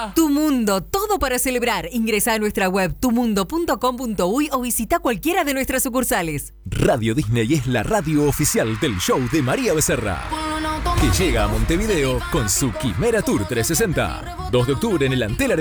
Tu Mundo, todo para celebrar. Ingresa a nuestra web tumundo.com.uy o visita cualquiera de nuestras sucursales. Radio Disney es la radio oficial del show de María Becerra, que llega a Montevideo con su Quimera Tour 360. 2 de octubre en el Antel